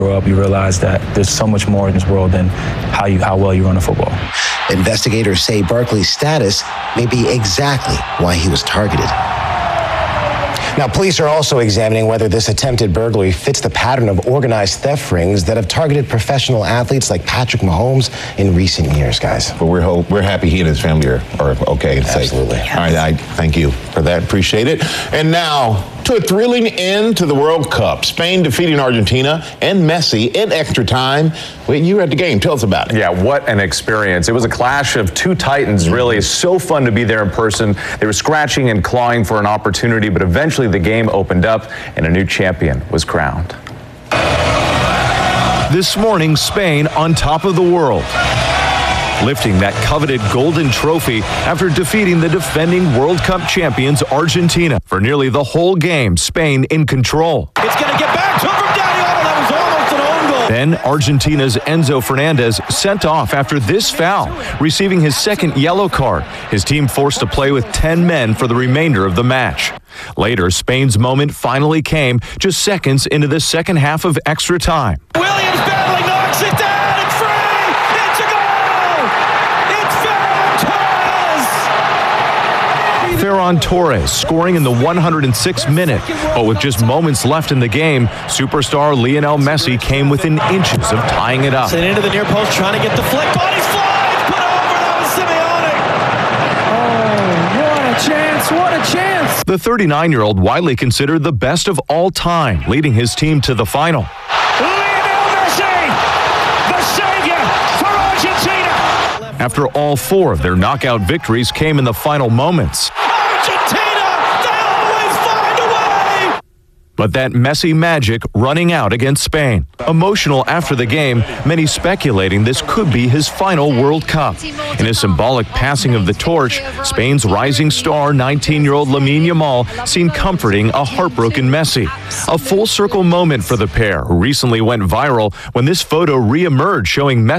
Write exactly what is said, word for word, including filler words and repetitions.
Grow up, you realize that there's so much more in this world than how you how well you run a football. Investigators say Barkley's status may be exactly why he was targeted. Now, police are also examining whether this attempted burglary fits the pattern of organized theft rings that have targeted professional athletes like Patrick Mahomes in recent years, guys. But we're ho- we're happy he and his family are, are okay and safe. Absolutely. All right, I thank you for that. Appreciate it. And now, to a thrilling end to the World Cup. Spain defeating Argentina and Messi in extra time. Wait, you were at the game. Tell us about it. Yeah, what an experience. It was a clash of two titans, really. It's so fun to be there in person. They were scratching and clawing for an opportunity, but eventually the game opened up and a new champion was crowned. This morning, Spain on top of the world, lifting that coveted golden trophy after defeating the defending World Cup champions Argentina. For nearly the whole game, Spain in control. It's going to get back to him from Daniel. That was almost an own goal. Then Argentina's Enzo Fernandez sent off after this foul, receiving his second yellow card. His team forced to play with ten men for the remainder of the match. Later, Spain's moment finally came just seconds into the second half of extra time. Williams battling, knocks it down. It's free. It's a goal. It's Ferran Torres. Ferran Torres scoring in the one hundred sixth minute. But with just moments left in the game, superstar Lionel Messi came within inches of tying it up. Sent into the near post, trying to get the flick. Bodies fly. It's put over. That was Simeone. Oh, what a chance. What a chance. The thirty-nine-year-old widely considered the best of all time, leading his team to the final. Lionel Messi, the savior for Argentina. After all four of their knockout victories came in the final moments. Argentina, they always find a way. But that Messi magic running out against Spain. Emotional after the game, many speculating this could be his final World Cup. In a symbolic passing of the torch, Spain's rising star, nineteen-year-old Lamine Yamal, seen comforting a heartbroken Messi. A full-circle moment for the pair, who recently went viral when this photo re-emerged showing Messi